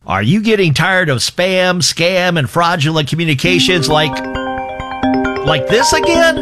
Are you getting tired of spam, scam, and fraudulent communications like this again?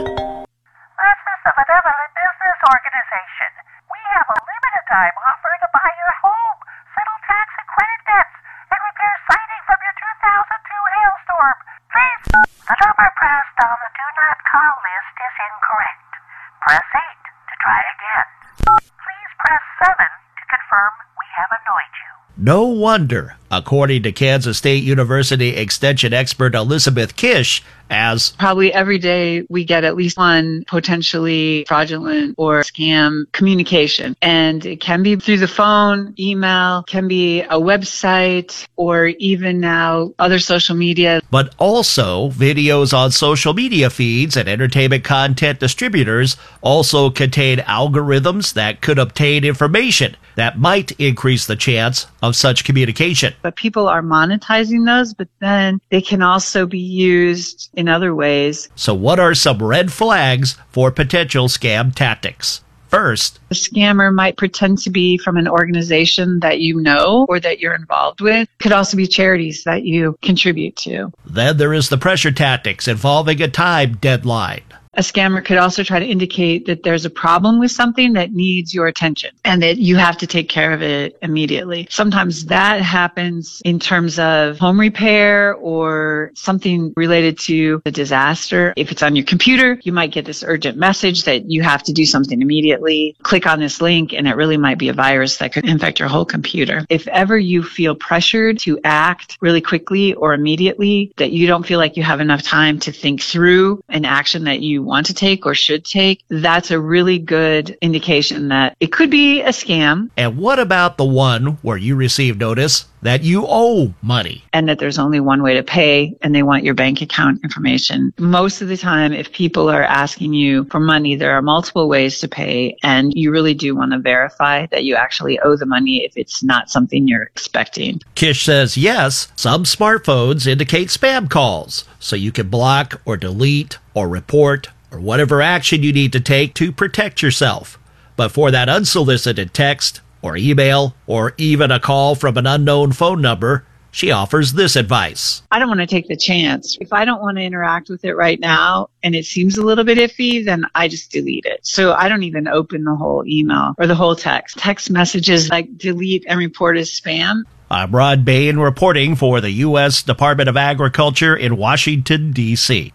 This is the Benevolent Business Organization. We have a limited time offer to buy your home, settle tax and credit debts, and repair siding from your 2002 hailstorm. Please, the number pressed on the do not call list is incorrect. Press 8 to try again. Please press 7 to confirm we have annoyed you. No wonder, according to Kansas State University Extension expert Elizabeth Kish, as probably every day we get at least one potentially fraudulent or scam communication. And it can be through the phone, email, can be a website, or even now other social media. But also videos on social media feeds and entertainment content distributors also contain algorithms that could obtain information that might increase the chance of such communication. But people are monetizing those, but then they can also be used in other ways. So what are some red flags for potential scam tactics? First, the scammer might pretend to be from an organization that you know or that you're involved with. Could also be charities that you contribute to. Then there is the pressure tactics involving a time deadline. A scammer could also try to indicate that there's a problem with something that needs your attention and that you have to take care of it immediately. Sometimes that happens in terms of home repair or something related to a disaster. If it's on your computer, you might get this urgent message that you have to do something immediately. Click on this link and it really might be a virus that could infect your whole computer. If ever you feel pressured to act really quickly or immediately, that you don't feel like you have enough time to think through an action that you want to take or should take, that's a really good indication that it could be a scam. And what about the one where you receive notice that you owe money? And that there's only one way to pay and they want your bank account information. Most of the time, if people are asking you for money, there are multiple ways to pay, and you really do want to verify that you actually owe the money if it's not something you're expecting. Kish says yes, some smartphones indicate spam calls, so you can block or delete or report or whatever action you need to take to protect yourself. But for that unsolicited text or email or even a call from an unknown phone number, she offers this advice. I don't want to take the chance. If I don't want to interact with it right now and it seems a little bit iffy, then I just delete it. So I don't even open the whole email or the whole text. Text messages like delete and report as spam. I'm Rod Bain reporting for the U.S. Department of Agriculture in Washington, D.C.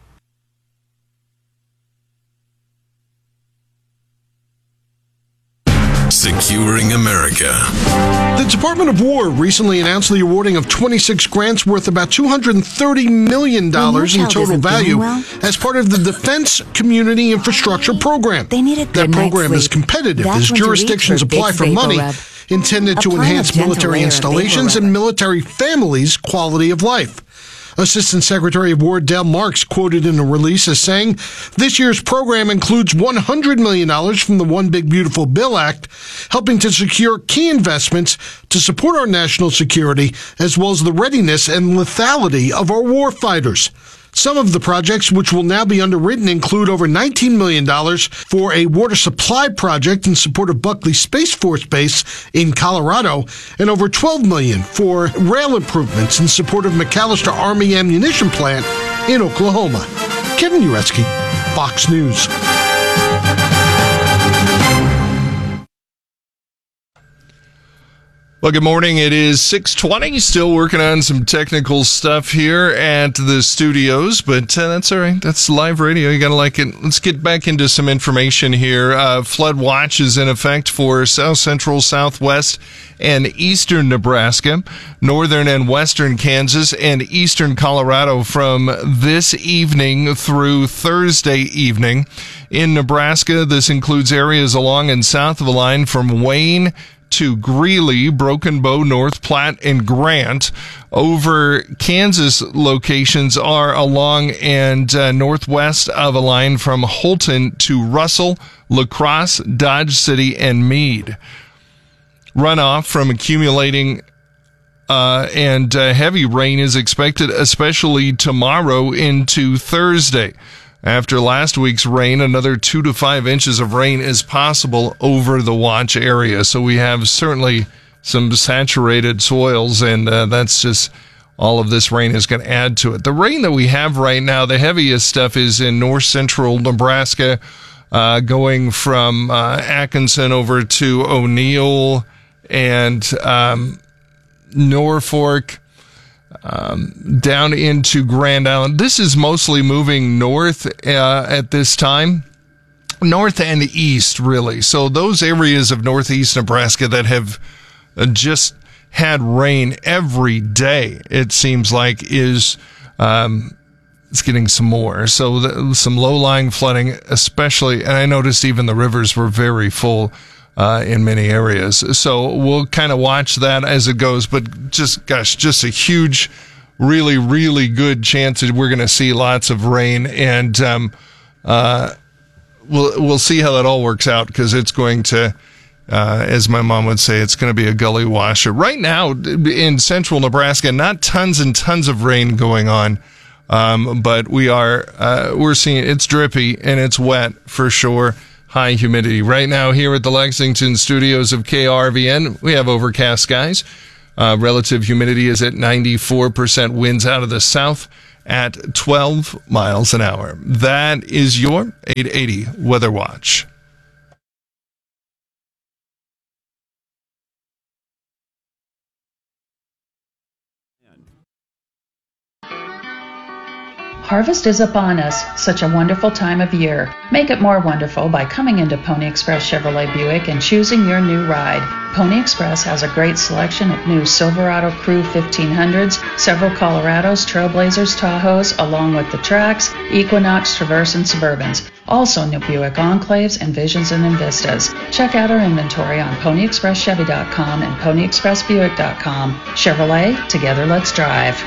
Securing America. The Department of War recently announced the awarding of 26 grants worth about $230 million in total value as part of the Defense Community Infrastructure Program. That program is competitive as jurisdictions apply for money intended to enhance military installations and military families' quality of life. Assistant Secretary of War Del Marks quoted in a release as saying, this year's program includes $100 million from the One Big Beautiful Bill Act, helping to secure key investments to support our national security, as well as the readiness and lethality of our war fighters. Some of the projects which will now be underwritten include over $19 million for a water supply project in support of Buckley Space Force Base in Colorado, and over $12 million for rail improvements in support of McAllister Army Ammunition Plant in Oklahoma. Kevin Uretsky, Fox News. Well, good morning. It is 6:20. Still working on some technical stuff here at the studios, but that's all right. That's live radio. You got to like it. Let's get back into some information here. Flood watch is in effect for south central, southwest, and eastern Nebraska, northern and western Kansas, and eastern Colorado from this evening through Thursday evening. In Nebraska, this includes areas along and south of the line from Wayne to Greeley, Broken Bow, North Platte, and Grant. Over Kansas locations are along and northwest of a line from Holton to Russell, La Crosse, Dodge City, and Meade. Runoff from accumulating and heavy rain is expected, especially tomorrow into Thursday. After last week's rain, another 2 to 5 inches of rain is possible over the watch area. So we have certainly some saturated soils, and that's just all of this rain is going to add to it. The rain that we have right now, the heaviest stuff is in north central Nebraska, going from Atkinson over to O'Neill and Norfolk, down into Grand Island. This is mostly moving north at this time. North and east, really. So those areas of northeast Nebraska that have just had rain every day, it seems like, is it's getting some more. So some low-lying flooding, especially, and I noticed even the rivers were very full in many areas. So we'll kind of watch that as it goes. But just a huge, really, really good chance that we're going to see lots of rain, and we'll see how that all works out, because it's going to, as my mom would say, it's going to be a gully washer. Right now in central Nebraska, not tons and tons of rain going on, but we're seeing it's drippy and it's wet for sure. High humidity right now here at the Lexington studios of KRVN. We have overcast skies. Relative humidity is at 94%. Winds out of the south at 12 miles an hour. That is your 880 Weather Watch. Harvest is upon us, such a wonderful time of year. Make it more wonderful by coming into Pony Express Chevrolet Buick and choosing your new ride. Pony Express has a great selection of new Silverado Crew 1500s, several Colorados, Trailblazers, Tahoes, along with the Trax, Equinox, Traverse, and Suburbans. Also new Buick Enclaves, Envisions, and Envistas. Check out our inventory on PonyExpressChevy.com and PonyExpressBuick.com. Chevrolet, together let's drive.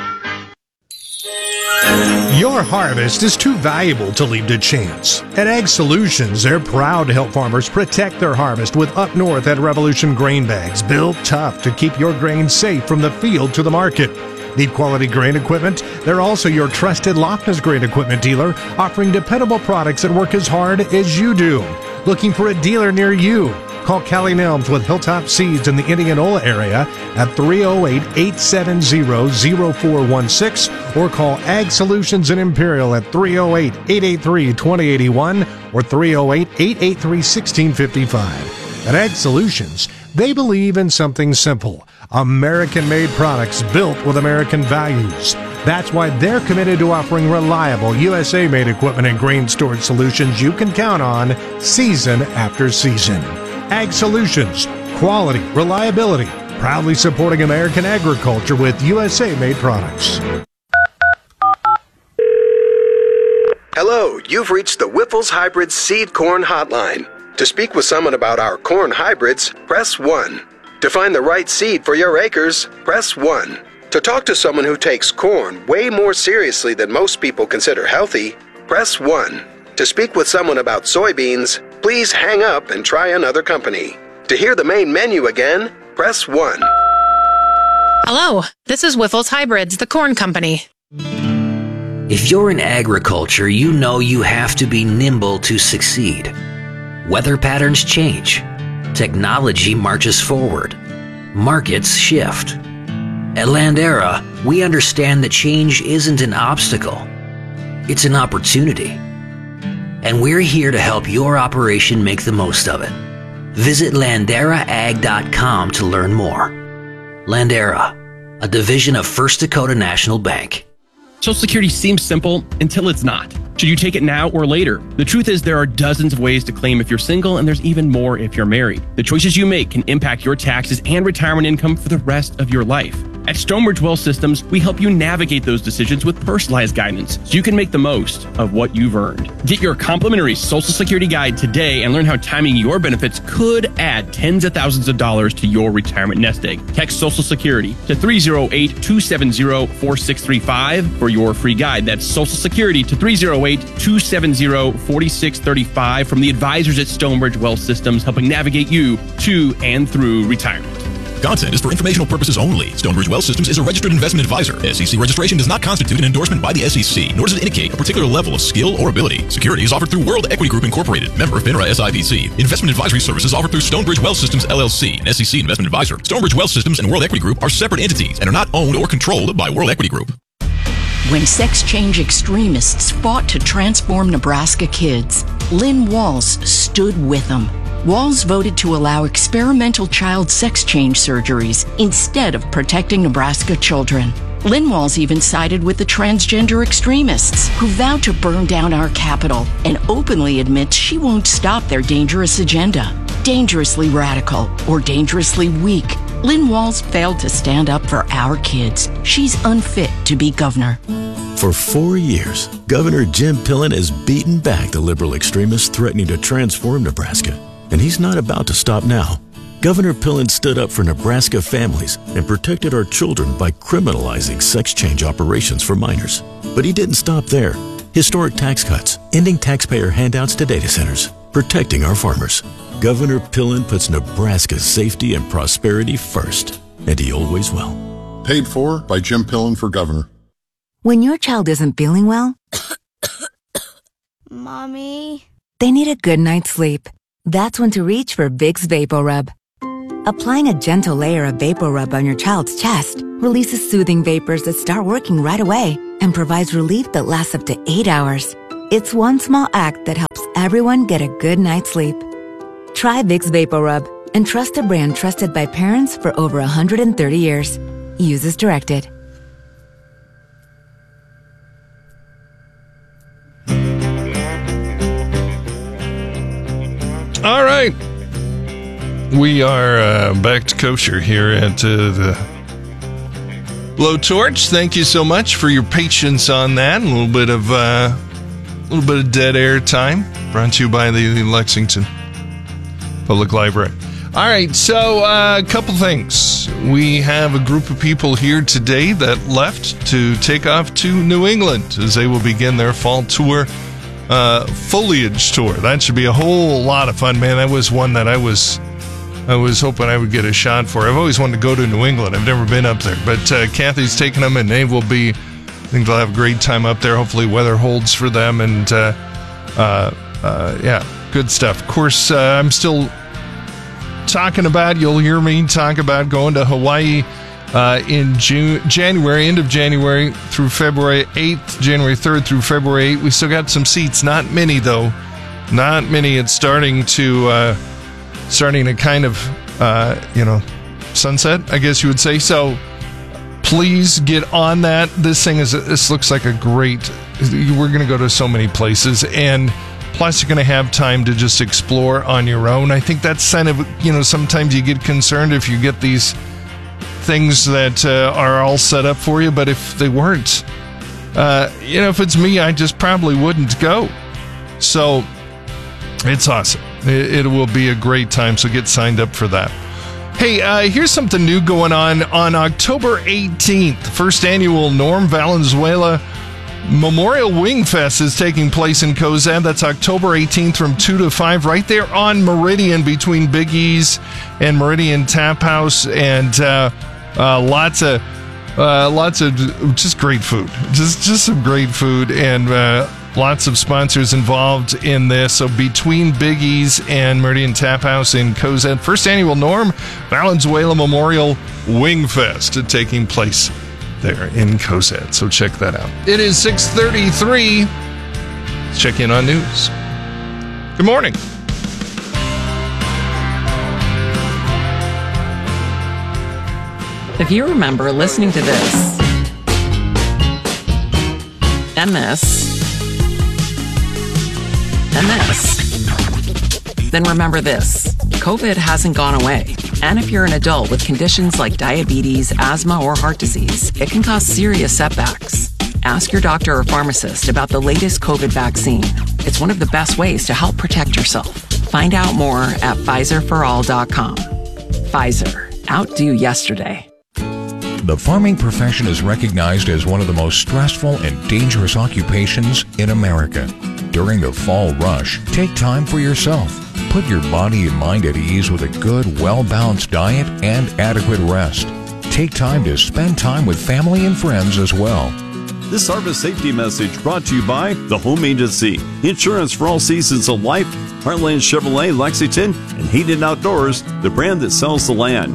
Your harvest is too valuable to leave to chance. At Ag Solutions, they're proud to help farmers protect their harvest with Up North at Revolution grain bags, built tough to keep your grain safe from the field to the market. Need quality grain equipment? They're also your trusted Lochner's grain equipment dealer, offering dependable products that work as hard as you do. Looking for a dealer near you? Call Callie Nelms with Hilltop Seeds in the Indianola area at 308-870-0416 or call Ag Solutions in Imperial at 308-883-2081 or 308-883-1655. At Ag Solutions, they believe in something simple: American-made products built with American values. That's why they're committed to offering reliable USA-made equipment and grain storage solutions you can count on season after season. Ag Solutions, quality, reliability, proudly supporting American agriculture with USA-made products. Hello, you've reached the Whiffles Hybrid Seed Corn Hotline. To speak with someone about our corn hybrids, press 1. To find the right seed for your acres, press 1. To talk to someone who takes corn way more seriously than most people consider healthy, press 1. To speak with someone about soybeans, please hang up and try another company. To hear the main menu again, press 1. Hello, this is Whiffles Hybrids, the corn company. If you're in agriculture, you know you have to be nimble to succeed. Weather patterns change. Technology marches forward. Markets shift. At Landera, we understand that change isn't an obstacle. It's an opportunity. And we're here to help your operation make the most of it. Visit LanderaAg.com to learn more. Landera, a division of First Dakota National Bank. Social Security seems simple until it's not. Should you take it now or later? The truth is there are dozens of ways to claim if you're single, and there's even more if you're married. The choices you make can impact your taxes and retirement income for the rest of your life. At Stonebridge Wealth Systems, we help you navigate those decisions with personalized guidance so you can make the most of what you've earned. Get your complimentary Social Security guide today and learn how timing your benefits could add tens of thousands of dollars to your retirement nest egg. Text Social Security to 308-270-4635 for your free guide. That's Social Security to 308-270-4635 from the advisors at Stonebridge Wealth Systems, helping navigate you to and through retirement. Content is for informational purposes only. Stonebridge Wealth Systems is a registered investment advisor. SEC registration does not constitute an endorsement by the SEC, nor does it indicate a particular level of skill or ability. Securities offered through World Equity Group Incorporated, member of FINRA SIPC. Investment advisory services offered through Stonebridge Wealth Systems LLC, an SEC investment advisor. Stonebridge Wealth Systems and World Equity Group are separate entities and are not owned or controlled by World Equity Group. When sex change extremists fought to transform Nebraska kids, Lynn Walls stood with them. Walls voted to allow experimental child sex change surgeries instead of protecting Nebraska children. Lynn Walls even sided with the transgender extremists who vowed to burn down our capital and openly admits she won't stop their dangerous agenda. Dangerously radical or dangerously weak, Lynn Walls failed to stand up for our kids. She's unfit to be governor. For 4 years, Governor Jim Pillen has beaten back the liberal extremists threatening to transform Nebraska. And he's not about to stop now. Governor Pillen stood up for Nebraska families and protected our children by criminalizing sex change operations for minors. But he didn't stop there. Historic tax cuts, ending taxpayer handouts to data centers, protecting our farmers. Governor Pillen puts Nebraska's safety and prosperity first, and he always will. Paid for by Jim Pillen for governor. When your child isn't feeling well, Mommy, they need a good night's sleep. That's when to reach for Vicks VapoRub. Applying a gentle layer of VapoRub on your child's chest releases soothing vapors that start working right away and provides relief that lasts up to 8 hours. It's one small act that helps everyone get a good night's sleep. Try Vicks VapoRub and trust a brand trusted by parents for over 130 years. Use as directed. All right. We are back to kosher here at the Blowtorch. Thank you so much for your patience on that. A little bit of dead air time brought to you by the Lexington Public Library. All right, so a couple things. We have a group of people here today that left to take off to New England as they will begin their fall tour. Foliage tour. That should be a whole lot of fun, man. That was one that I was hoping I would get a shot for. I've always wanted to go to New England. I've never been up there, but Kathy's taking them, and they will be. I think they'll have a great time up there. Hopefully, weather holds for them, and yeah, good stuff. Of course, I'm still talking about. You'll hear me talk about going to Hawaii. In January, end of January through February 8th, January 3rd through February 8th. We still got some seats, not many though. Not many. It's starting to kind of, sunset, I guess you would say. So please get on that. This looks like a great, we're going to go to so many places, and plus you're going to have time to just explore on your own. I think that's kind of, sometimes you get concerned if you get these things that are all set up for you, but if they weren't, if it's me, I just probably wouldn't go. So it's awesome. It will be a great time, so get signed up for that. Hey, here's something new going on October 18th. First annual Norm Valenzuela Memorial Wing Fest is taking place in Cozad. That's October 18th from 2 to 5 right there on Meridian between Big E's and Meridian Tap House, and lots of just great food. Just some great food, and lots of sponsors involved in this. So between Big E's and Meridian Tap House in Cozad, first annual Norm Valenzuela Memorial Wing Fest taking place there in Cozad. So check that out. It is 6:33. Let's check in on news. Good morning. If you remember listening to this, MS, then remember this. COVID hasn't gone away. And if you're an adult with conditions like diabetes, asthma, or heart disease, it can cause serious setbacks. Ask your doctor or pharmacist about the latest COVID vaccine. It's one of the best ways to help protect yourself. Find out more at PfizerForAll.com. Pfizer. Outdo yesterday. The farming profession is recognized as one of the most stressful and dangerous occupations in America. During the fall rush, take time for yourself. Put your body and mind at ease with a good, well-balanced diet and adequate rest. Take time to spend time with family and friends as well. This harvest safety message brought to you by the Home Agency, insurance for all seasons of life, Heartland Chevrolet Lexington, and Heated Outdoors, the brand that sells the land.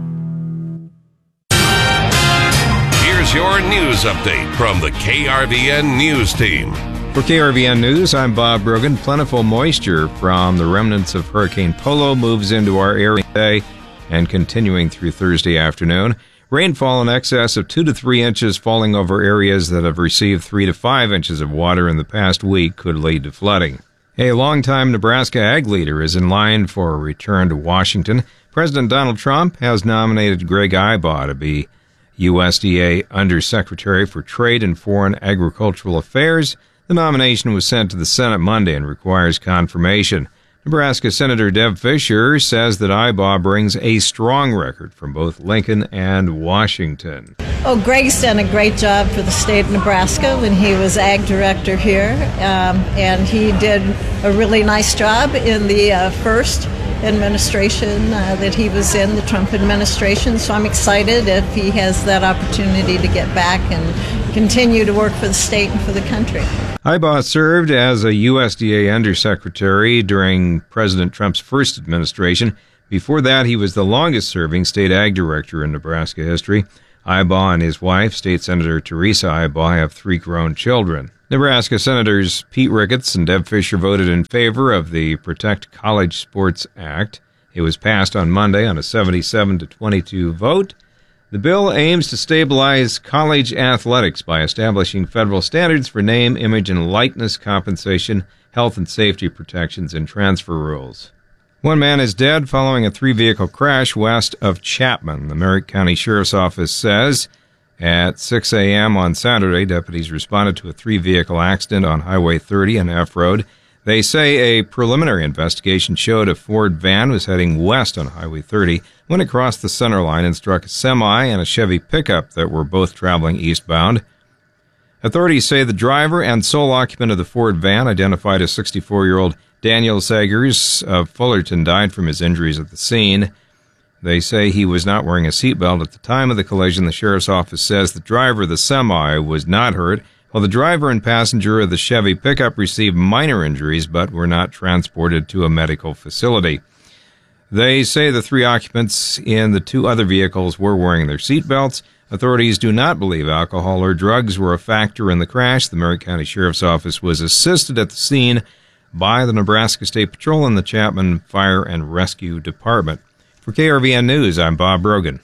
Here's your news update from the KRVN News Team. For KRVN News, I'm Bob Brogan. Plentiful moisture from the remnants of Hurricane Polo moves into our area today and continuing through Thursday afternoon. Rainfall in excess of 2 to 3 inches falling over areas that have received 3 to 5 inches of water in the past week could lead to flooding. A longtime Nebraska ag leader is in line for a return to Washington. President Donald Trump has nominated Greg Ibaugh to be USDA Undersecretary for Trade and Foreign Agricultural Affairs. The nomination was sent to the Senate Monday and requires confirmation. Nebraska Senator Deb Fischer says that Ibaugh brings a strong record from both Lincoln and Washington. Oh, Greg's done a great job for the state of Nebraska when he was ag director here, and he did a really nice job in the first administration that he was in, the Trump administration. So I'm excited if he has that opportunity to get back and continue to work for the state and for the country. Ibaugh served as a USDA Undersecretary during President Trump's first administration. Before that, he was the longest-serving state ag director in Nebraska history. Ibaugh and his wife, State Senator Teresa Ibaugh, have 3 grown children. Nebraska Senators Pete Ricketts and Deb Fischer voted in favor of the Protect College Sports Act. It was passed on Monday on a 77-22 vote. The bill aims to stabilize college athletics by establishing federal standards for name, image, and likeness compensation, health and safety protections, and transfer rules. One man is dead following a 3-vehicle crash west of Chapman, the Merritt County Sheriff's Office says. At 6 a.m. on Saturday, deputies responded to a 3-vehicle accident on Highway 30 and F Road. They say a preliminary investigation showed a Ford van was heading west on Highway 30 when it crossed the center line and struck a semi and a Chevy pickup that were both traveling eastbound. Authorities say the driver and sole occupant of the Ford van, identified as 64-year-old Daniel Sagers of Fullerton, died from his injuries at the scene. They say he was not wearing a seatbelt at the time of the collision. The sheriff's office says the driver of the semi was not hurt, while the driver and passenger of the Chevy pickup received minor injuries but were not transported to a medical facility. They say the 3 occupants in the 2 other vehicles were wearing their seatbelts. Authorities do not believe alcohol or drugs were a factor in the crash. The Merritt County Sheriff's Office was assisted at the scene by the Nebraska State Patrol and the Chapman Fire and Rescue Department. For KRVN News, I'm Bob Brogan.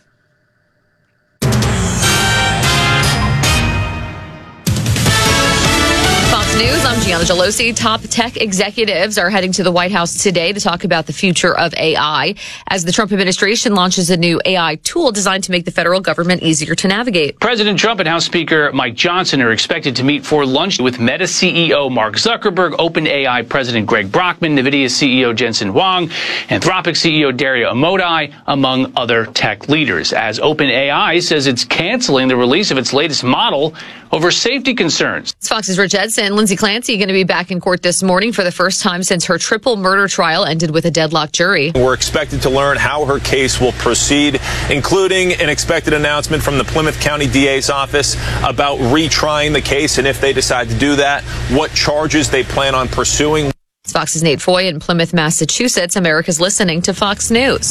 News, I'm Gianna Gelosi. Top tech executives are heading to the White House today to talk about the future of AI as the Trump administration launches a new AI tool designed to make the federal government easier to navigate. President Trump and House Speaker Mike Johnson are expected to meet for lunch with Meta CEO Mark Zuckerberg, OpenAI President Greg Brockman, NVIDIA CEO Jensen Huang, Anthropic CEO Dario Amodei, among other tech leaders, as OpenAI says it's canceling the release of its latest model over safety concerns. It's Fox's Rich Edson. Lindsay Clancy going to be back in court this morning for the first time since her triple murder trial ended with a deadlocked jury. We're expected to learn how her case will proceed, including an expected announcement from the Plymouth County DA's office about retrying the case, and if they decide to do that, what charges they plan on pursuing. It's Fox's Nate Foy in Plymouth, Massachusetts. America's listening to Fox News.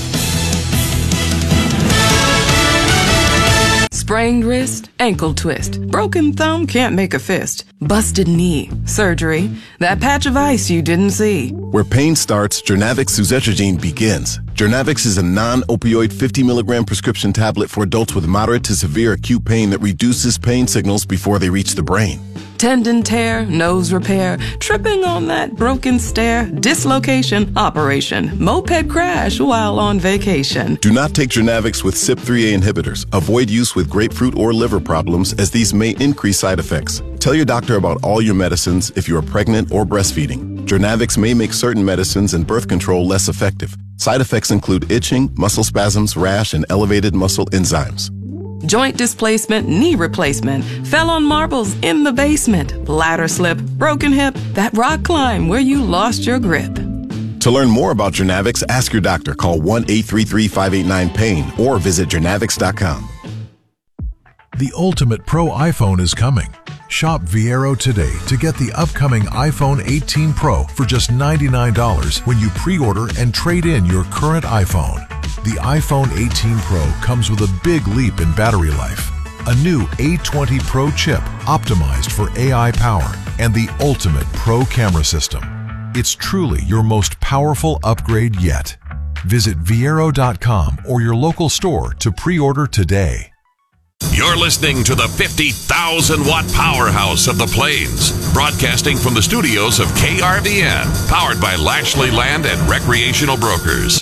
Sprained wrist, ankle twist, broken thumb, can't make a fist, busted knee, surgery, that patch of ice you didn't see. Where pain starts, Journavx suzetrigine begins. Journavx is a non-opioid 50 milligram prescription tablet for adults with moderate to severe acute pain that reduces pain signals before they reach the brain. Tendon tear, nose repair, tripping on that broken stair, dislocation, operation, moped crash while on vacation. Do not take Journavx with CYP3A inhibitors. Avoid use with grapefruit or liver problems, as these may increase side effects. Tell your doctor about all your medicines if you are pregnant or breastfeeding. Journavx may make certain medicines and birth control less effective. Side effects include itching, muscle spasms, rash, and elevated muscle enzymes. Joint displacement, knee replacement, fell on marbles in the basement, bladder slip, broken hip, that rock climb where you lost your grip. To learn more about Jernavix, ask your doctor. Call 1-833-589-PAIN or visit jernavix.com. The ultimate pro iPhone is coming. Shop Viero today to get the upcoming iPhone 18 Pro for just $99 when you pre-order and trade in your current iPhone. The iPhone 18 Pro comes with a big leap in battery life, a new A20 Pro chip optimized for AI power, and the ultimate pro camera system. It's truly your most powerful upgrade yet. Visit Viero.com or your local store to pre-order today. You're listening to the 50,000-watt powerhouse of the Plains, broadcasting from the studios of KRVN, powered by Lashley Land and Recreational Brokers.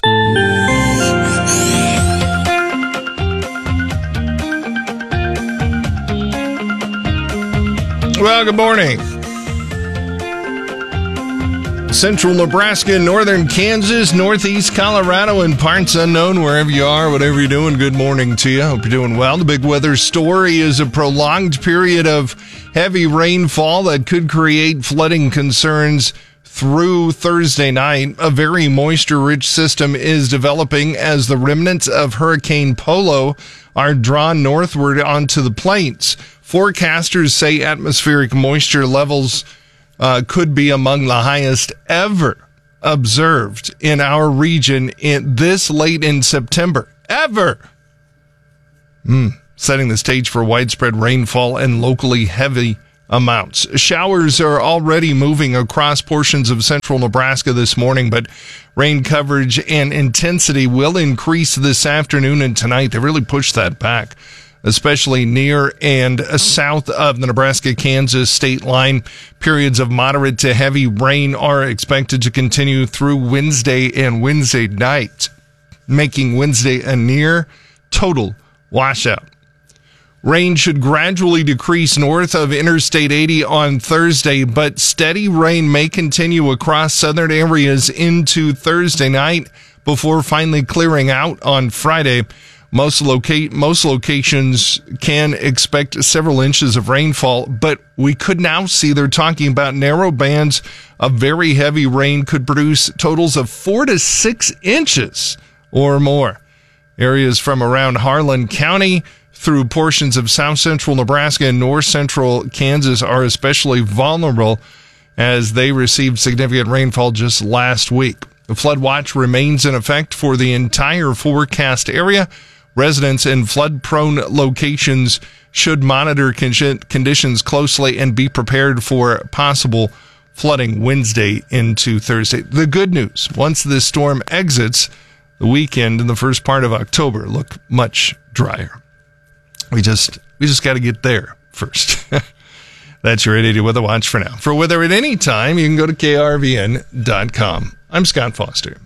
Well, good morning. Central Nebraska, northern Kansas, northeast Colorado, and parts unknown, wherever you are, whatever you're doing, good morning to you. Hope you're doing well. The big weather story is a prolonged period of heavy rainfall that could create flooding concerns through Thursday night. A very moisture-rich system is developing as the remnants of Hurricane Polo are drawn northward onto the plains. Forecasters say atmospheric moisture levels could be among the highest ever observed in our region this late in September. Ever! Setting the stage for widespread rainfall and locally heavy amounts. Showers are already moving across portions of central Nebraska this morning, but rain coverage and intensity will increase this afternoon and tonight. They really pushed that back, especially near and south of the Nebraska-Kansas state line. Periods of moderate to heavy rain are expected to continue through Wednesday and Wednesday night, making Wednesday a near total washout. Rain should gradually decrease north of Interstate 80 on Thursday, but steady rain may continue across southern areas into Thursday night before finally clearing out on Friday. Most locations can expect several inches of rainfall, but we could now see they're talking about narrow bands of very heavy rain could produce totals of 4 to 6 inches or more. Areas from around Harlan County through portions of south central Nebraska and north central Kansas are especially vulnerable as they received significant rainfall just last week. The flood watch remains in effect for the entire forecast area. Residents in flood-prone locations should monitor conditions closely and be prepared for possible flooding Wednesday into Thursday. The good news, once this storm exits, the weekend and the first part of October look much drier. We just got to get there first. That's your 880 Weather Watch for now. For weather at any time, you can go to krvn.com. I'm Scott Foster.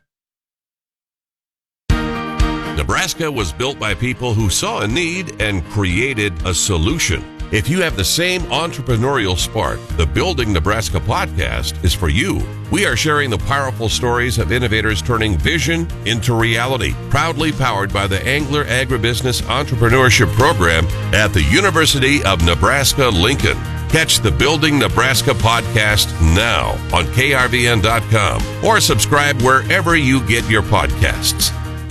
Nebraska was built by people who saw a need and created a solution. If you have the same entrepreneurial spark, the Building Nebraska podcast is for you. We are sharing the powerful stories of innovators turning vision into reality. Proudly powered by the Angler Agribusiness Entrepreneurship Program at the University of Nebraska-Lincoln. Catch the Building Nebraska podcast now on krvn.com or subscribe wherever you get your podcasts.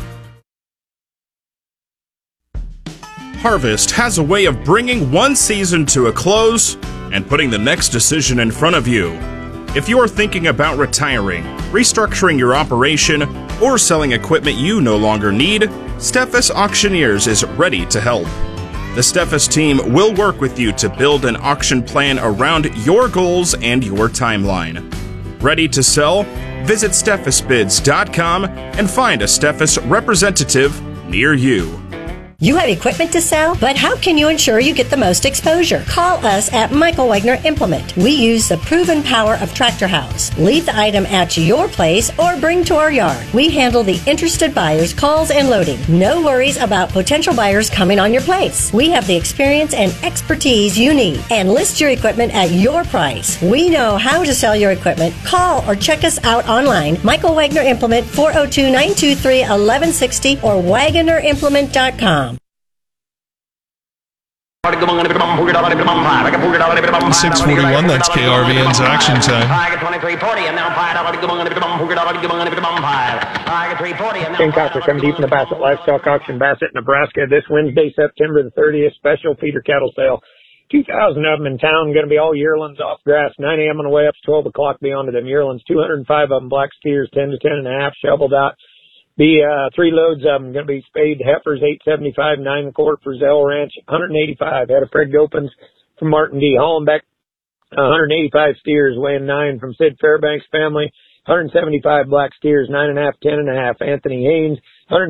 Harvest has a way of bringing one season to a close and putting the next decision in front of you. If you're thinking about retiring, restructuring your operation, or selling equipment you no longer need, Steffes Auctioneers is ready to help. The Steffes team will work with you to build an auction plan around your goals and your timeline. Ready to sell? Visit SteffesBids.com and find a Steffes representative near you. You have equipment to sell, but how can you ensure you get the most exposure? Call us at Michael Wagner Implement. We use the proven power of Tractor House. Leave the item at your place or bring to our yard. We handle the interested buyers' calls and loading. No worries about potential buyers coming on your place. We have the experience and expertise you need and list your equipment at your price. We know how to sell your equipment. Call or check us out online. Michael Wagner Implement, 402-923-1160 or WagnerImplement.com. 6:41, that's KRVN's Auction Time. Ken Coster coming to you from the Bassett Livestock Auction, Bassett, Nebraska. This Wednesday, September the 30th, special feeder cattle sale. 2,000 of them in town, going to be all yearlings off grass, 9 a.m. on the way up to 12 o'clock be on to them yearlings. 205 of them black steers, 10 to 10.5, shoveled out. Be 3 loads of them going to be spayed heifers, 875, 9 1/4 for Zell Ranch, 185 head of pregged opens from Martin D. Hollenbeck, 185 steers weighing 9 from Sid Fairbanks family, 175 black steers, 9.5, 10.5, Anthony Haynes,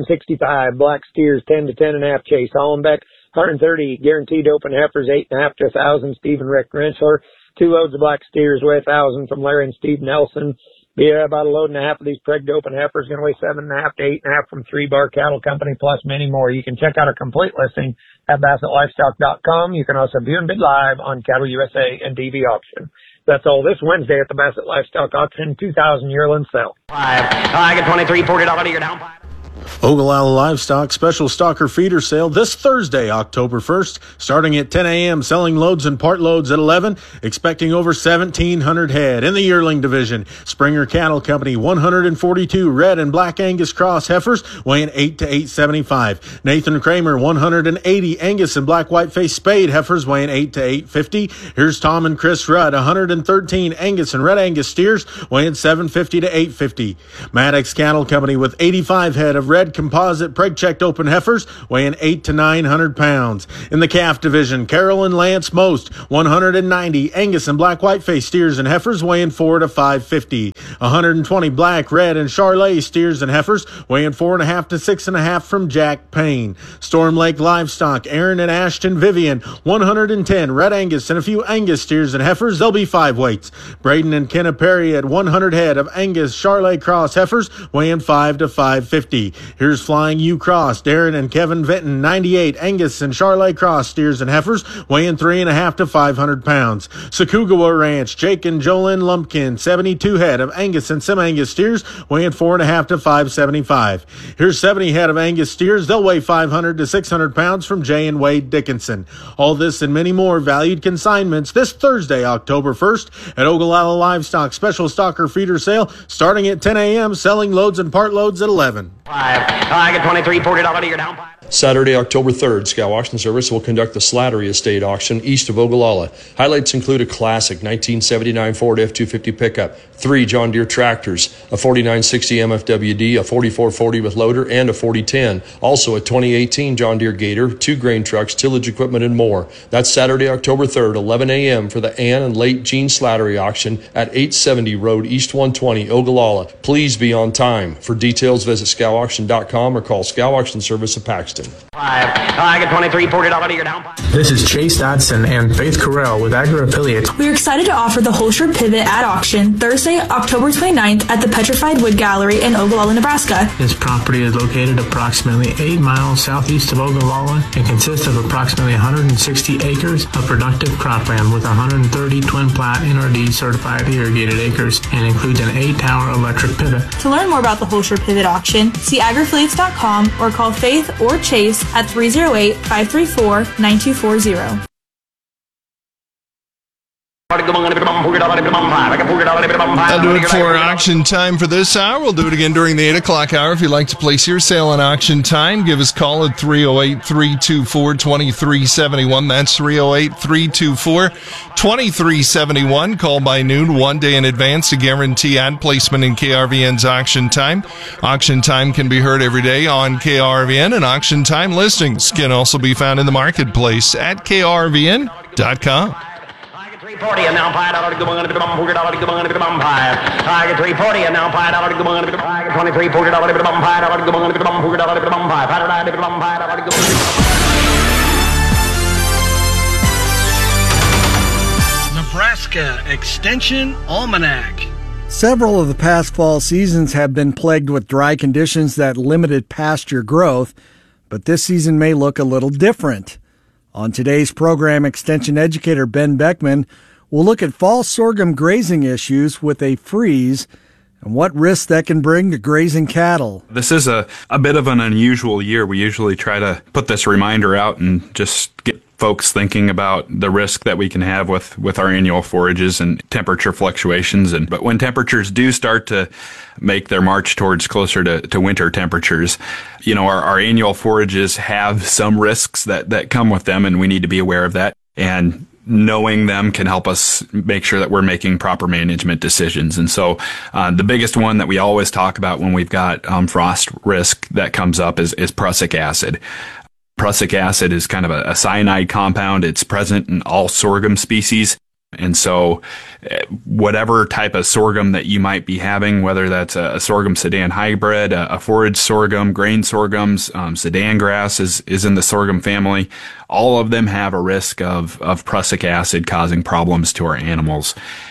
165 black steers, 10 to 10.5, Chase Hollenbeck, 130 guaranteed open heifers, 8.5 to 1,000, Stephen Rick Rentschler, 2 loads of black steers weigh 1,000 from Larry and Steve Nelson. Be about a load and a half of these pregged open heifers, going to weigh 7.5 to 8.5 from 3 Bar Cattle Company, plus many more. You can check out a complete listing at BassettLivestock.com. You can also view and bid live on Cattle USA and DV Auction. That's all this Wednesday at the Bassett Livestock Auction, 2,000 yearling sale. I get 23, $40 you're down. Ogallala Livestock Special Stalker Feeder Sale this Thursday, October 1st, starting at 10 a.m., selling loads and part loads at 11, expecting over 1,700 head. In the yearling division, Springer Cattle Company, 142 red and black Angus cross heifers, weighing 8 to 875. Nathan Kramer, 180 Angus and black white-faced spade heifers, weighing 8 to 850. Here's Tom and Chris Rudd, 113 Angus and red Angus steers, weighing 750 to 850. Maddox Cattle Company with 85 head of red composite preg-checked open heifers weighing 8 to 900 pounds. In the calf division, Carol and Lance Most, 190 Angus and black white-faced steers and heifers weighing 4 to 550. 120 black, red, and Charolais steers and heifers weighing 4.5 to 6.5 from Jack Payne. Storm Lake Livestock, Aaron and Ashton Vivian, 110 red Angus and a few Angus steers and heifers. They'll be 5 weights. Braden and Kenna Perry at 100 head of Angus Charolais cross heifers weighing 5 to 550. Here's Flying U Cross, Darren and Kevin Vinton, 98 Angus and Charolais cross steers and heifers weighing 3.5 to 500 pounds. Sakugawa Ranch, Jake and Jolyn Lumpkin, 72 head of Angus and Sem-Angus steers weighing 4.5 to 575. Here's 70 head of Angus steers. They'll weigh 500 to 600 pounds from Jay and Wade Dickinson. All this and many more valued consignments this Thursday, October 1st at Ogallala Livestock Special Stalker Feeder Sale, starting at 10 a.m., selling loads and part loads at 11. I get 23, $40 you're down. Saturday, October 3rd, Scow Auction Service will conduct the Slattery Estate Auction east of Ogallala. Highlights include a classic 1979 Ford F-250 pickup, 3 John Deere tractors, a 4960 MFWD, a 4440 with loader, and a 4010. Also a 2018 John Deere Gator, 2 grain trucks, tillage equipment, and more. That's Saturday, October 3rd, 11 a.m. for the Ann and Late Gene Slattery Auction at 870 Road East 120, Ogallala. Please be on time. For details, visit scowauction.com or call Scow Auction Service of Paxton. I get 23, $40 you're down. This is Chase Dodson and Faith Carell with Agri Affiliates. We are excited to offer the Holscher Pivot at auction Thursday, October 29th at the Petrified Wood Gallery in Ogallala, Nebraska. This property is located approximately 8 miles southeast of Ogallala and consists of approximately 160 acres of productive cropland with 130 twin plat NRD certified irrigated acres and includes an 8-tower electric pivot. To learn more about the Holscher Pivot auction, see agriaffiliates.com or call Faith or Chase at 308-534-9240. That'll do it for auction time for this hour. We'll do it again during the 8 o'clock hour. If you'd like to place your sale on auction time, give us a call at 308-324-2371. That's 308-324-2371. Call by noon, 1 day in advance to guarantee ad placement in KRVN's auction time. Auction time can be heard every day on KRVN, and auction time listings can also be found in the marketplace at krvn.com. 340 and now $5 to go on to the bum, $4 to go on to the bum, I get 340 and now $5 to go on to the bum, I get 23, $40 to the bum, $5 to go on to the bum, $4 to the bum, $5 to the bum, $5 to go on. Nebraska Extension Almanac. Several of the past fall seasons have been plagued with dry conditions that limited pasture growth, but this season may look a little different. On today's program, Extension educator Ben Beckman will look at fall sorghum grazing issues with a freeze and what risks that can bring to grazing cattle. This is a bit of an unusual year. We usually try to put this reminder out and just get folks thinking about the risk that we can have with our annual forages and temperature fluctuations. But when temperatures do start to make their march towards closer to winter temperatures, our annual forages have some risks that come with them, and we need to be aware of that. And knowing them can help us make sure that we're making proper management decisions. And so the biggest one that we always talk about when we've got frost risk that comes up is prussic acid. Prussic acid is kind of a cyanide compound. It's present in all sorghum species. And so whatever type of sorghum that you might be having, whether that's a sorghum Sudan hybrid, a forage sorghum, grain sorghums, Sudan grass is in the sorghum family, all of them have a risk of prussic acid causing problems to our animals.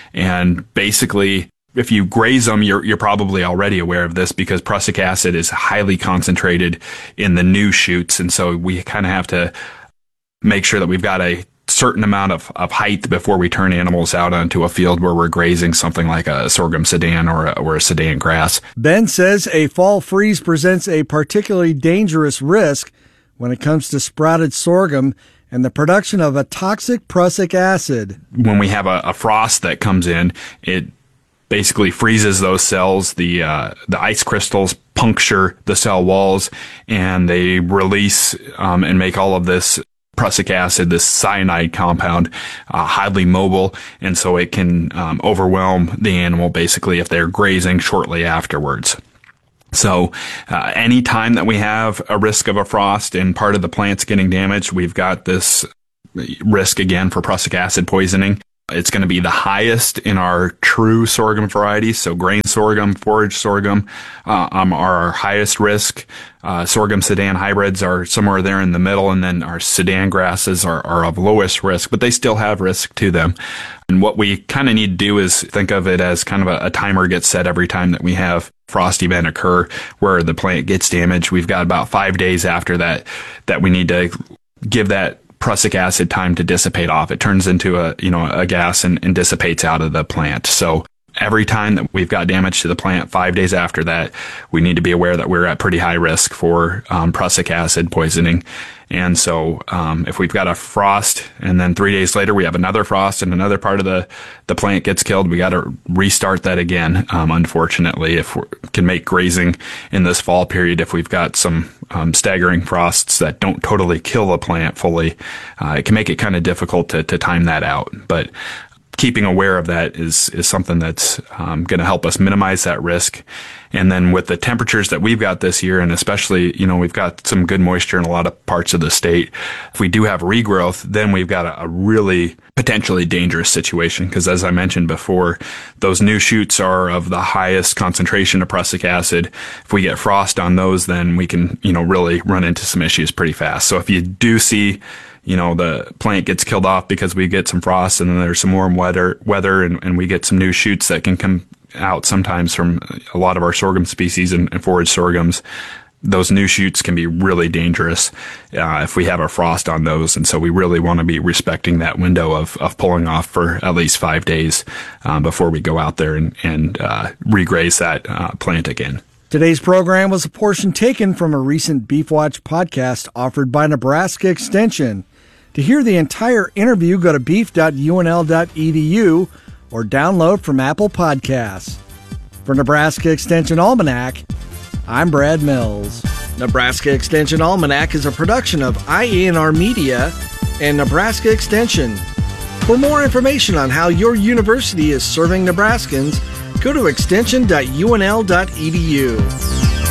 And basically, if you graze them, you're probably already aware of this because prussic acid is highly concentrated in the new shoots. And so we kind of have to make sure that we've got a certain amount of height before we turn animals out onto a field where we're grazing something like a sorghum Sudan or a Sudan grass. Ben says a fall freeze presents a particularly dangerous risk when it comes to sprouted sorghum and the production of a toxic prussic acid. When we have a frost that comes in, it basically freezes those cells. The ice crystals puncture the cell walls, and they release and make all of this prussic acid, this cyanide compound, highly mobile, and so it can overwhelm the animal basically if they're grazing shortly afterwards. So any time that we have a risk of a frost and part of the plant's getting damaged, we've got this risk again for prussic acid poisoning. It's going to be the highest in our true sorghum varieties. So grain sorghum, forage sorghum are our highest risk. Sorghum Sudan hybrids are somewhere there in the middle, and then our Sudan grasses are of lowest risk, but they still have risk to them. And what we kind of need to do is think of it as kind of a timer gets set every time that we have frost event occur where the plant gets damaged. We've got about 5 days after that we need to give that prussic acid time to dissipate off. It turns into a gas and dissipates out of the plant. So every time that we've got damage to the plant, 5 days after that, we need to be aware that we're at pretty high risk for prussic acid poisoning. And so if we've got a frost and then 3 days later we have another frost and another part of the plant gets killed, we got to restart that again. Unfortunately, if we can make grazing in this fall period, if we've got some staggering frosts that don't totally kill the plant fully, it can make it kind of difficult to time that out. But keeping aware of that is something that's going to help us minimize that risk. And then with the temperatures that we've got this year, and especially, we've got some good moisture in a lot of parts of the state. If we do have regrowth, then we've got a really potentially dangerous situation because, as I mentioned before, those new shoots are of the highest concentration of prussic acid. If we get frost on those, then we can, really run into some issues pretty fast. So if you do see the plant gets killed off because we get some frost and then there's some warm weather and we get some new shoots that can come out sometimes from a lot of our sorghum species and forage sorghums. Those new shoots can be really dangerous if we have a frost on those. And so we really want to be respecting that window of pulling off for at least 5 days before we go out there and regraze that plant again. Today's program was a portion taken from a recent Beef Watch podcast offered by Nebraska Extension. To hear the entire interview, go to beef.unl.edu or download from Apple Podcasts. For Nebraska Extension Almanac, I'm Brad Mills. Nebraska Extension Almanac is a production of IANR Media and Nebraska Extension. For more information on how your university is serving Nebraskans, go to extension.unl.edu.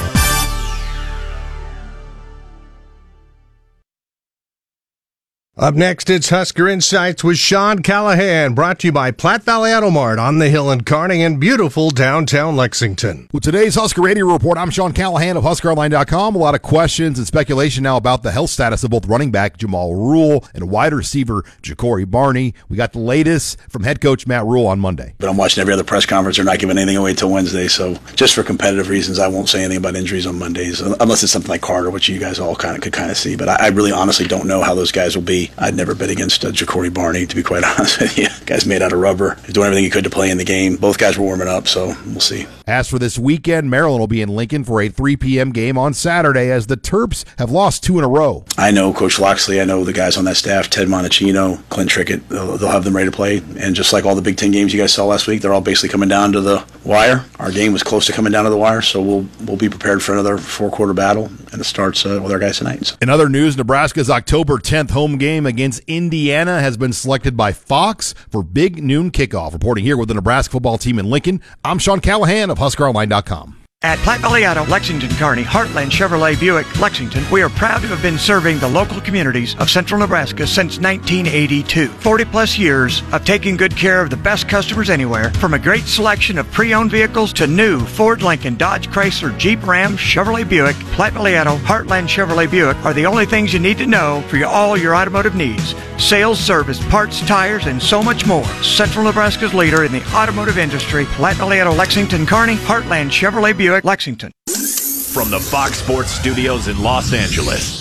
Up next, it's Husker Insights with Sean Callahan, brought to you by Platte Valley Auto Mart on the Hill in Kearney and beautiful downtown Lexington. With today's Husker Radio Report, I'm Sean Callahan of HuskerOnline.com. A lot of questions and speculation now about the health status of both running back Jamal Rule and wide receiver Ja'Cory Barney. We got the latest from head coach Matt Rule on Monday. But I'm watching every other press conference. They're not giving anything away till Wednesday, so just for competitive reasons, I won't say anything about injuries on Mondays, unless it's something like Carter, which you guys all could see. But I really honestly don't know how those guys will be. I'd never bet against Ja'Cory Barney, to be quite honest with you. Guy's made out of rubber. He's doing everything he could to play in the game. Both guys were warming up, so we'll see. As for this weekend, Maryland will be in Lincoln for a 3 p.m. game on Saturday as the Terps have lost 2 in a row. I know Coach Loxley. I know the guys on that staff, Ted Montecchino, Clint Trickett. They'll have them ready to play. And just like all the Big Ten games you guys saw last week, they're all basically coming down to the wire. Our game was close to coming down to the wire, so we'll be prepared for another 4-quarter battle, and it starts with our guys tonight. So. In other news, Nebraska's October 10th home game against Indiana has been selected by Fox for big noon kickoff. Reporting here with the Nebraska football team in Lincoln, I'm Sean Callahan of HuskerOnline.com. At Platte Valley Auto, Lexington, Kearney, Heartland Chevrolet Buick, Lexington, we are proud to have been serving the local communities of central Nebraska since 1982. 40-plus years of taking good care of the best customers anywhere, from a great selection of pre-owned vehicles to new Ford, Lincoln, Dodge, Chrysler, Jeep, Ram, Chevrolet Buick. Platte Valley Auto, Heartland Chevrolet Buick are the only things you need to know for all your automotive needs. Sales, service, parts, tires, and so much more. Central Nebraska's leader in the automotive industry, Platte Valley Auto, Lexington, Kearney, Heartland Chevrolet Buick, Lexington. From the Fox Sports Studios in Los Angeles,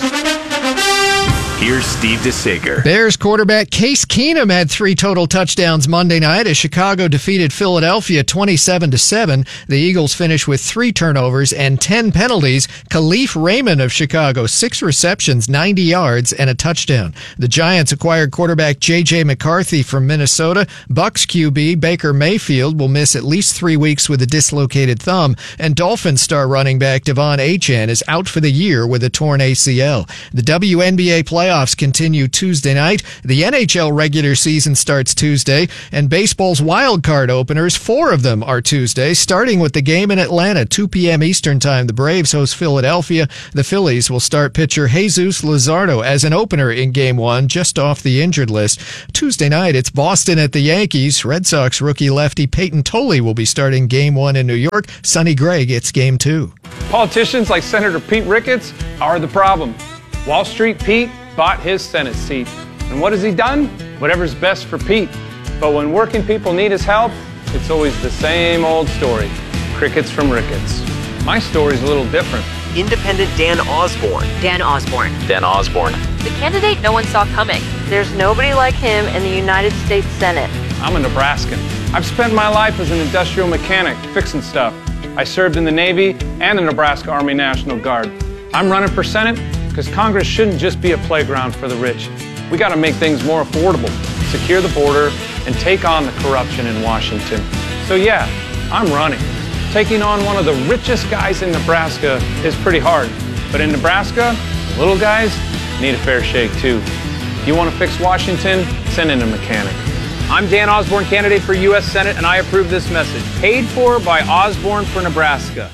here's Steve DeSager. Bears quarterback Case Keenum had 3 total touchdowns Monday night as Chicago defeated Philadelphia 27-7. The Eagles finished with 3 turnovers and 10 penalties. Khalif Raymond of Chicago, 6 receptions, 90 yards, and a touchdown. The Giants acquired quarterback J.J. McCarthy from Minnesota. Bucs QB Baker Mayfield will miss at least 3 weeks with a dislocated thumb, and Dolphins star running back Devon Achane is out for the year with a torn ACL. The WNBA playoffs continue Tuesday night. The NHL regular season starts Tuesday, and baseball's wild card openers, 4 of them are Tuesday, starting with the game in Atlanta, 2 p.m. Eastern Time. The Braves host Philadelphia. The Phillies will start pitcher Jesus Luzardo as an opener in Game 1, just off the injured list. Tuesday night, it's Boston at the Yankees. Red Sox rookie lefty Peyton Tolley will be starting Game 1 in New York. Sonny Gray gets Game 2. Politicians like Senator Pete Ricketts are the problem. Wall Street Pete bought his Senate seat. And what has he done? Whatever's best for Pete. But when working people need his help, it's always the same old story. Crickets from Ricketts. My story's a little different. Independent Dan Osborne. Dan Osborne. Dan Osborne. The candidate no one saw coming. There's nobody like him in the United States Senate. I'm a Nebraskan. I've spent my life as an industrial mechanic, fixing stuff. I served in the Navy and the Nebraska Army National Guard. I'm running for Senate because Congress shouldn't just be a playground for the rich. We got to make things more affordable, secure the border, and take on the corruption in Washington. So yeah, I'm running. Taking on one of the richest guys in Nebraska is pretty hard. But in Nebraska, little guys need a fair shake too. You want to fix Washington? Send in a mechanic. I'm Dan Osborne, candidate for U.S. Senate, and I approve this message. Paid for by Osborne for Nebraska.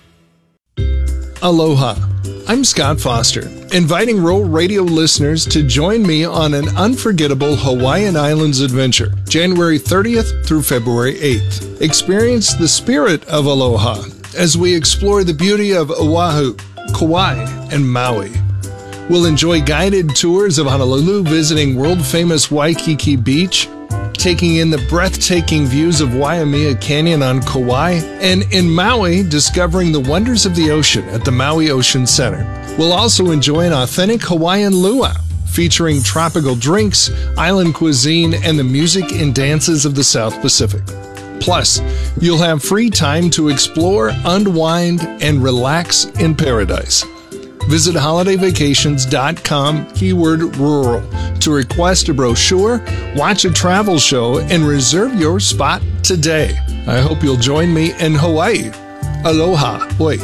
Aloha. I'm Scott Foster, inviting Roll Radio listeners to join me on an unforgettable Hawaiian Islands adventure, January 30th through February 8th. Experience the spirit of aloha as we explore the beauty of Oahu, Kauai, and Maui. We'll enjoy guided tours of Honolulu, visiting world-famous Waikiki Beach, taking in the breathtaking views of Waimea Canyon on Kauai, and in Maui, discovering the wonders of the ocean at the Maui Ocean Center. We'll also enjoy an authentic Hawaiian luau, featuring tropical drinks, island cuisine, and the music and dances of the South Pacific. Plus, you'll have free time to explore, unwind, and relax in paradise. Visit holidayvacations.com, keyword rural, to request a brochure, watch a travel show, and reserve your spot today. I hope you'll join me in Hawaii. Aloha. Oi.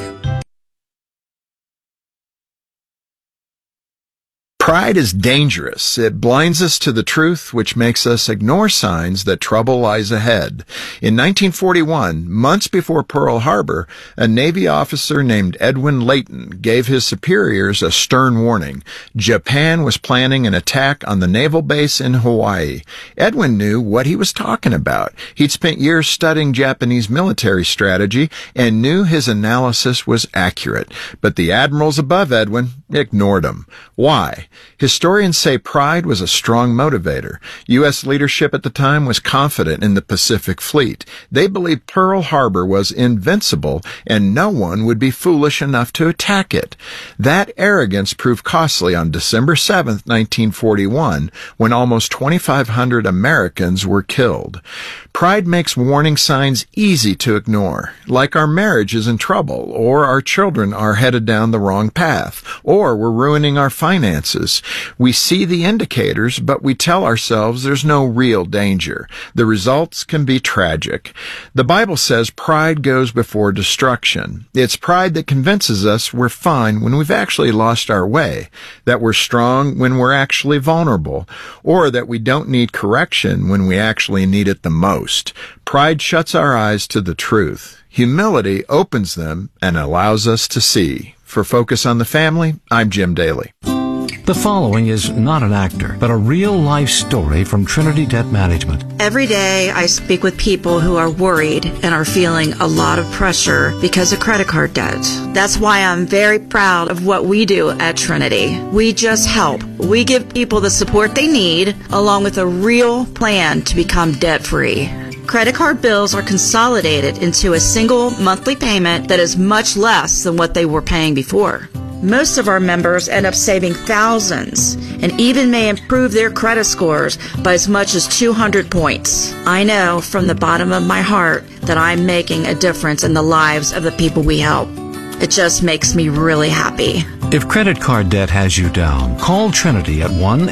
Pride is dangerous. It blinds us to the truth, which makes us ignore signs that trouble lies ahead. In 1941, months before Pearl Harbor, a Navy officer named Edwin Layton gave his superiors a stern warning. Japan was planning an attack on the naval base in Hawaii. Edwin knew what he was talking about. He'd spent years studying Japanese military strategy and knew his analysis was accurate. But the admirals above Edwin ignored them. Why? Historians say pride was a strong motivator. U.S. leadership at the time was confident in the Pacific Fleet. They believed Pearl Harbor was invincible and no one would be foolish enough to attack it. That arrogance proved costly on December 7th, 1941, when almost 2,500 Americans were killed. Pride makes warning signs easy to ignore, like our marriage is in trouble, or our children are headed down the wrong path, or we're ruining our finances. We see the indicators, but we tell ourselves there's no real danger. The results can be tragic. The Bible says pride goes before destruction. It's pride that convinces us we're fine when we've actually lost our way, that we're strong when we're actually vulnerable, or that we don't need correction when we actually need it the most. Pride shuts our eyes to the truth. Humility opens them and allows us to see. For Focus on the Family, I'm Jim Daly. The following is not an actor, but a real-life story from Trinity Debt Management. Every day I speak with people who are worried and are feeling a lot of pressure because of credit card debt. That's why I'm very proud of what we do at Trinity. We just help. We give people the support they need, along with a real plan to become debt-free. Credit card bills are consolidated into a single monthly payment that is much less than what they were paying before. Most of our members end up saving thousands and even may improve their credit scores by as much as 200 points. I know from the bottom of my heart that I'm making a difference in the lives of the people we help. It just makes me really happy. If credit card debt has you down, call Trinity at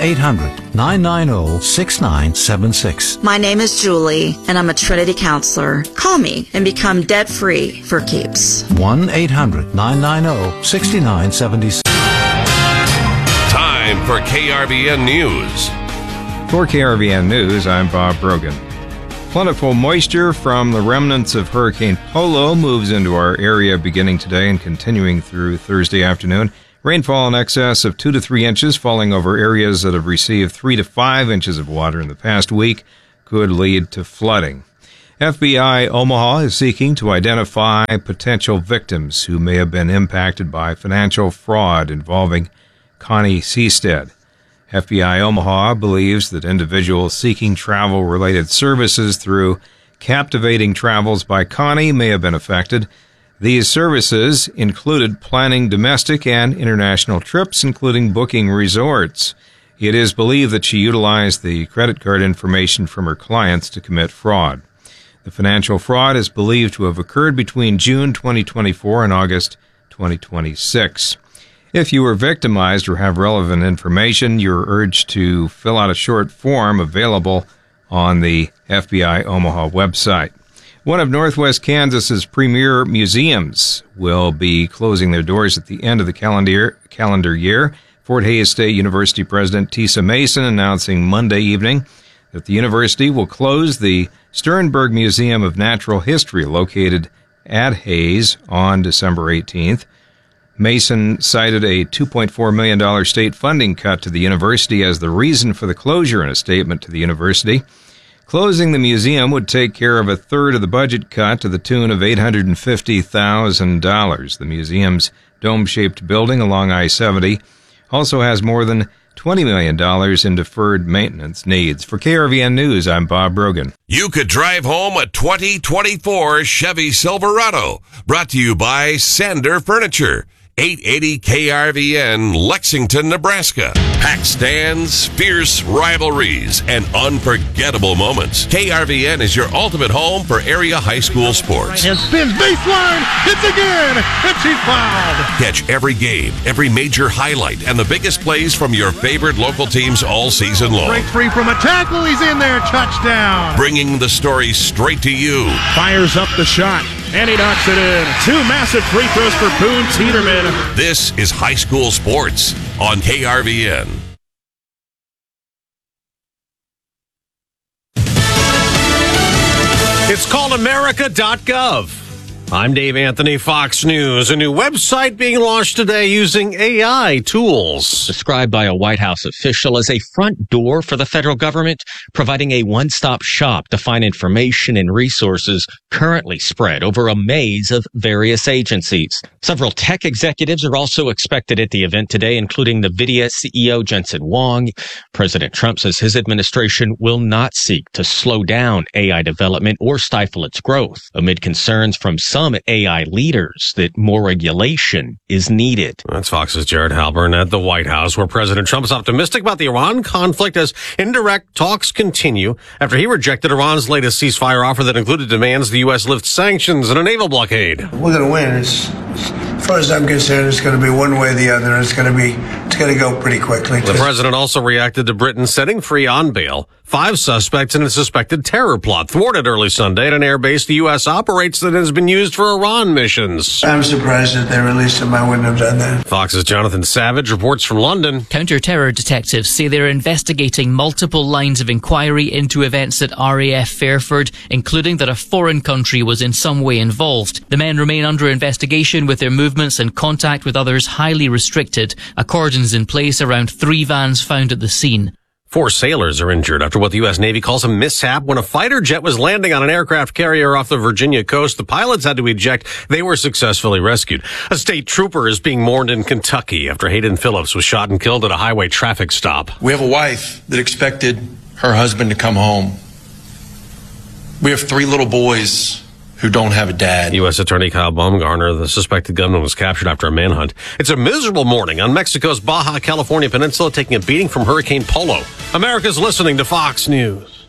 1-800-990-6976. My name is Julie, and I'm a Trinity counselor. Call me and become debt-free for keeps. 1-800-990-6976. Time for KRVN News. For KRVN News, I'm Bob Brogan. Plentiful moisture from the remnants of Hurricane Polo moves into our area beginning today and continuing through Thursday afternoon. Rainfall in excess of 2 to 3 inches falling over areas that have received 3 to 5 inches of water in the past week could lead to flooding. FBI Omaha is seeking to identify potential victims who may have been impacted by financial fraud involving Connie Seastead. FBI Omaha believes that individuals seeking travel-related services through Captivating Travels by Connie may have been affected. These services included planning domestic and international trips, including booking resorts. It is believed that she utilized the credit card information from her clients to commit fraud. The financial fraud is believed to have occurred between June 2024 and August 2026. If you were victimized or have relevant information, you're urged to fill out a short form available on the FBI Omaha website. One of Northwest Kansas's premier museums will be closing their doors at the end of the calendar year. Fort Hays State University President Tisa Mason announcing Monday evening that the university will close the Sternberg Museum of Natural History located at Hays on December 18th. Mason cited a $2.4 million state funding cut to the university as the reason for the closure in a statement to the university. Closing the museum would take care of a third of the budget cut to the tune of $850,000. The museum's dome-shaped building along I-70 also has more than $20 million in deferred maintenance needs. For KRVN News, I'm Bob Brogan. You could drive home a 2024 Chevy Silverado. Brought to you by Sander Furniture. 880 KRVN, Lexington, Nebraska. Packed stands, fierce rivalries, and unforgettable moments. KRVN is your ultimate home for area high school sports. And spins baseline, hits again, and she's fouled. Catch every game, every major highlight, and the biggest plays from your favorite local teams all season long. Breaks free from a tackle, he's in there, touchdown. Bringing the story straight to you. Fires up the shot, and he knocks it in. 2 massive free throws for Boone Teeterman. This is high school sports on KRVN. It's called America.gov. I'm Dave Anthony, Fox News. A new website being launched today using AI tools. Described by a White House official as a front door for the federal government, providing a one-stop shop to find information and resources currently spread over a maze of various agencies. Several tech executives are also expected at the event today, including NVIDIA CEO Jensen Huang. President Trump says his administration will not seek to slow down AI development or stifle its growth, amid concerns from some AI leaders that more regulation is needed. That's Fox's Jared Halpern at the White House, where President Trump is optimistic about the Iran conflict as indirect talks continue after he rejected Iran's latest ceasefire offer that included demands the U.S. lift sanctions and a naval blockade. We're going to win. As far as I'm concerned, it's going to be one way or the other. It's going to go pretty quickly. The president also reacted to Britain setting free on bail 5 suspects in a suspected terror plot thwarted early Sunday at an airbase the U.S. operates that has been used for Iran missions. I'm surprised that they released him. I wouldn't have done that. Fox's Jonathan Savage reports from London. Counter-terror detectives say they're investigating multiple lines of inquiry into events at RAF Fairford, including that a foreign country was in some way involved. The men remain under investigation, with their movements and contact with others highly restricted. A cordon's in place around 3 vans found at the scene. 4 sailors are injured after what the U.S. Navy calls a mishap when a fighter jet was landing on an aircraft carrier off the Virginia coast. The pilots had to eject. They were successfully rescued. A state trooper is being mourned in Kentucky after Hayden Phillips was shot and killed at a highway traffic stop. We have a wife that expected her husband to come home. We have 3 little boys who don't have a dad. U.S. Attorney Kyle Baumgartner, the suspected gunman, was captured after a manhunt. It's a miserable morning on Mexico's Baja California Peninsula, taking a beating from Hurricane Polo. America's listening to Fox News.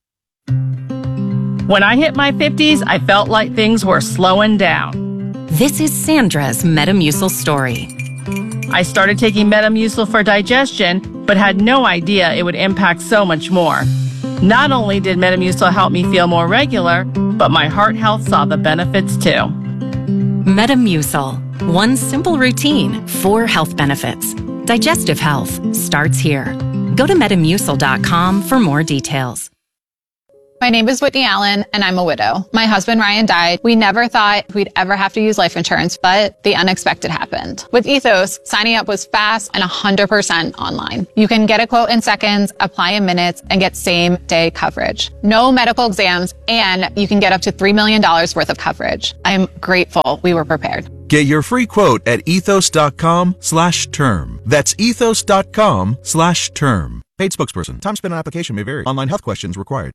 When I hit my 50s, I felt like things were slowing down. This is Sandra's Metamucil story. I started taking Metamucil for digestion, but had no idea it would impact so much more. Not only did Metamucil help me feel more regular, but my heart health saw the benefits too. Metamucil. One simple routine, 4 health benefits. Digestive health starts here. Go to Metamucil.com for more details. My name is Whitney Allen, and I'm a widow. My husband, Ryan, died. We never thought we'd ever have to use life insurance, but the unexpected happened. With Ethos, signing up was fast and 100% online. You can get a quote in seconds, apply in minutes, and get same-day coverage. No medical exams, and you can get up to $3 million worth of coverage. I'm grateful we were prepared. Get your free quote at ethos.com/term. That's ethos.com/term. Paid spokesperson. Time spent on application may vary. Online health questions required.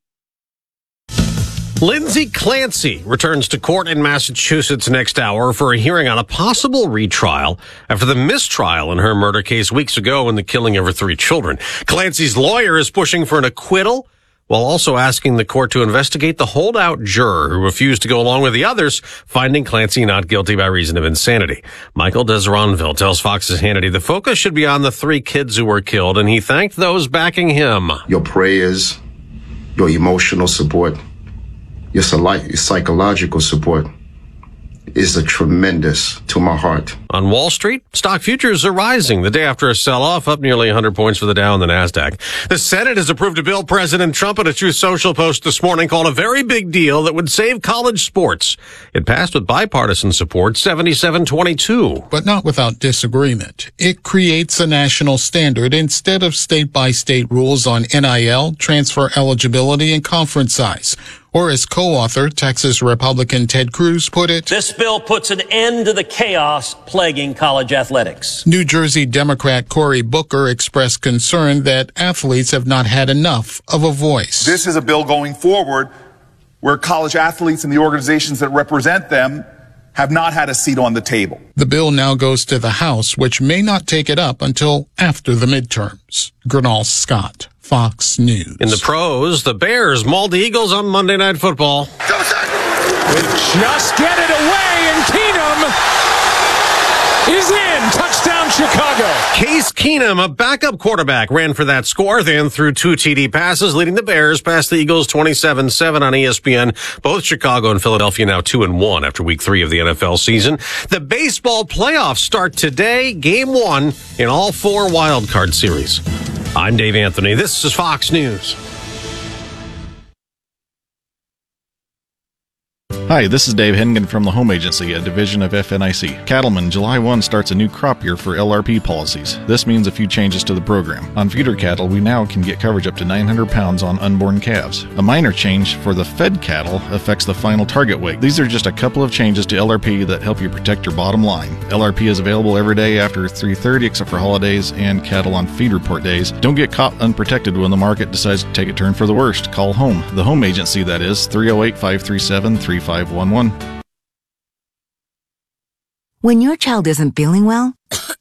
Lindsay Clancy returns to court in Massachusetts next hour for a hearing on a possible retrial after the mistrial in her murder case weeks ago in the killing of her 3 children. Clancy's lawyer is pushing for an acquittal while also asking the court to investigate the holdout juror who refused to go along with the others, finding Clancy not guilty by reason of insanity. Michael Desronville tells Fox's Hannity the focus should be on the 3 kids who were killed, and he thanked those backing him. Your prayers, your emotional support, your psychological support is a tremendous to my heart. On Wall Street, stock futures are rising the day after a sell-off, up nearly 100 points for the Dow and the NASDAQ. The Senate has approved a bill President Trump in a Truth Social post this morning called a very big deal that would save college sports. It passed with bipartisan support, 77-22. But not without disagreement. It creates a national standard instead of state-by-state rules on NIL, transfer eligibility, and conference size. Or as co-author, Texas Republican Ted Cruz put it, this bill puts an end to the chaos plaguing college athletics. New Jersey Democrat Cory Booker expressed concern that athletes have not had enough of a voice. This is a bill going forward where college athletes and the organizations that represent them have not had a seat on the table. The bill now goes to the House, which may not take it up until after the midterms. Gernal Scott, Fox News. In the pros, the Bears mauled the Eagles on Monday Night Football. They just get it away, and Keenum is in. Touchdown, Chicago. Case Keenum, a backup quarterback, ran for that score, then threw 2 TD passes, leading the Bears past the Eagles 27-7 on ESPN. Both Chicago and Philadelphia now 2-1 after week 3 of the NFL season. The baseball playoffs start today, game 1 in all 4 wildcard series. I'm Dave Anthony. This is Fox News. Hi, this is Dave Hengen from the Home Agency, a division of FNIC. Cattlemen, July 1 starts a new crop year for LRP policies. This means a few changes to the program. On feeder cattle, we now can get coverage up to 900 pounds on unborn calves. A minor change for the fed cattle affects the final target weight. These are just a couple of changes to LRP that help you protect your bottom line. LRP is available every day after 3:30 except for holidays and cattle on feed report days. Don't get caught unprotected when the market decides to take a turn for the worst. Call home. The Home Agency, that is, 308-537-3511. When your child isn't feeling well,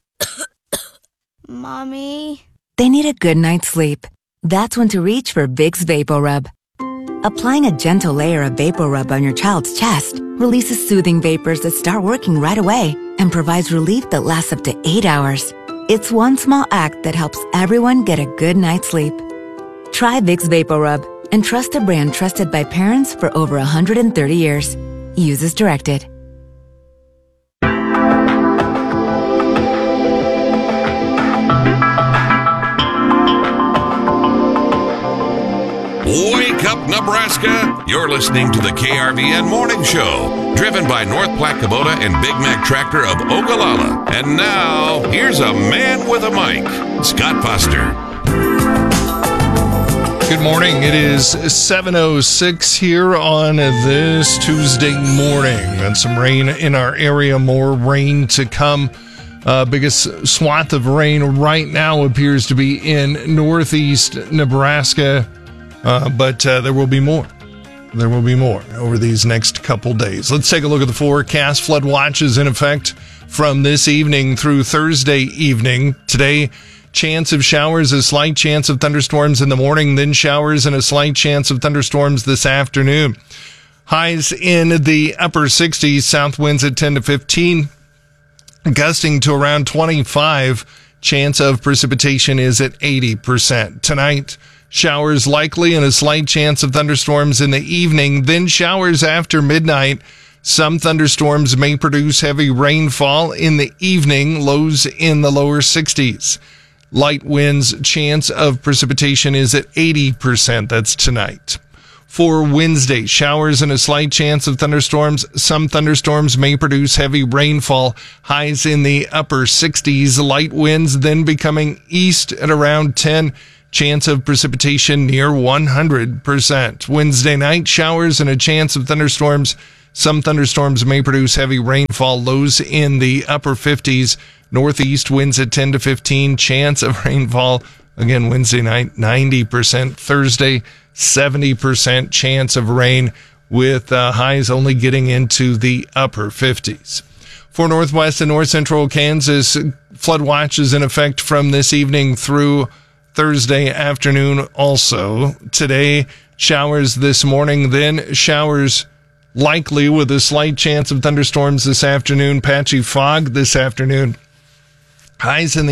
Mommy, they need a good night's sleep. That's when to reach for Vicks VapoRub. Applying a gentle layer of VapoRub on your child's chest releases soothing vapors that start working right away and provides relief that lasts up to 8 hours. It's one small act that helps everyone get a good night's sleep. Try Vicks VapoRub and trust a brand trusted by parents for over 130 years. Use as directed. Wake up, Nebraska! You're listening to the KRVN Morning Show, driven by North Platte Kubota and Big Mac Tractor of Ogallala. And now, here's a man with a mic, Scott Foster. Good morning. It is 7:06 here on this Tuesday morning. And some rain in our area, more rain to come. Biggest swath of rain right now appears to be in northeast Nebraska, but there will be more. There will be more over these next couple days. Let's take a look at the forecast. Flood watch is in effect from this evening through Thursday evening. Today, chance of showers, a slight chance of thunderstorms in the morning, then showers and a slight chance of thunderstorms this afternoon. Highs in the upper 60s, south winds at 10 to 15, gusting to around 25. Chance of precipitation is at 80%. Tonight, showers likely and a slight chance of thunderstorms in the evening, then showers after midnight. Some thunderstorms may produce heavy rainfall in the evening, lows in the lower 60s. Light winds, chance of precipitation is at 80%. That's tonight. For Wednesday, showers and a slight chance of thunderstorms. Some thunderstorms may produce heavy rainfall. Highs in the upper 60s. Light winds then becoming east at around 10. Chance of precipitation near 100%. Wednesday night, showers and a chance of thunderstorms. Some thunderstorms may produce heavy rainfall. Lows in the upper 50s. Northeast winds at 10 to 15. Chance of rainfall, again, Wednesday night, 90%. Thursday, 70% chance of rain, with highs only getting into the upper 50s. For northwest and north central Kansas, flood watch is in effect from this evening through Thursday afternoon also. Today, showers this morning, then showers likely with a slight chance of thunderstorms this afternoon. Patchy fog this afternoon. Highs in the